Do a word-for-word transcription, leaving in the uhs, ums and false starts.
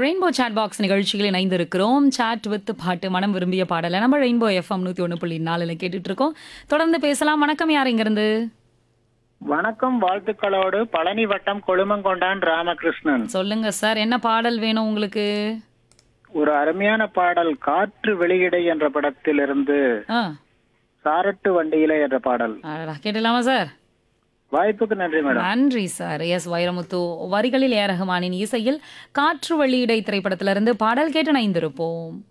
Rainbow chat box நிகழ்ச்சியில் இணைந்திருக்கிறோம். Chat with பாட்டு மனம் விரும்பிய பாடலை நம்ம ரெயின்போ எஃப்எம் நூற்றி ஒன்று புள்ளி நாலில் கேட்டுட்டு இருக்கோம். தொடர்ந்து பேசலாம். வணக்கம், யார் இங்கிருந்து? வணக்கம், வாழ்த்துக்களோடு பழனி வட்டம் கொழுமங்கொண்டான் ராமகிருஷ்ணன். சொல்லுங்க சார், என்ன பாடல் வேணும் உங்களுக்கு? ஒரு அருமையான பாடல், காற்று வெளியிடை என்ற படத்திலிருந்து ஆ சாரட்டு வண்டியில என்ற பாடல். அடடா, கேட்டலாமா சார்? வாய்ப்புக்கு நன்றி மேடம். நன்றி சார். எஸ் வைரமுத்து வரிகளில் ஏ ரஹ்மானின் இசையில் காற்று வெளியிடை திரைப்படத்திலிருந்து பாடல் கேட்டு இணைந்திருப்போம்.